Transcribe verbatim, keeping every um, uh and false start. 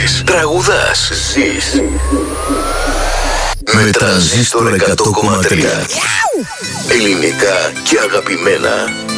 Μαθαίνεις, τραγουδάς, ζεις. Με Τρανζίστορ εκατό κόμμα τρία. Ελληνικά και αγαπημένα